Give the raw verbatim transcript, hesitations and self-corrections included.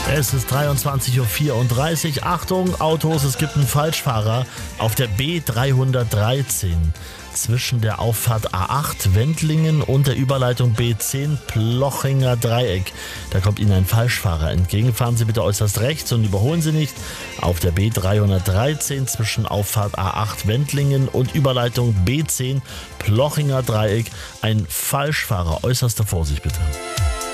Es ist dreiundzwanzig Uhr vierunddreißig. Achtung, Autos, es gibt einen Falschfahrer auf der B dreihundertdreizehn. Zwischen der Auffahrt A acht Wendlingen und der Überleitung B zehn Plochinger Dreieck. Da kommt Ihnen ein Falschfahrer entgegen. Fahren Sie bitte äußerst rechts und überholen Sie nicht. Auf der B dreihundertdreizehn zwischen Auffahrt A acht Wendlingen und Überleitung B zehn Plochinger Dreieck. Ein Falschfahrer. Äußerste Vorsicht bitte.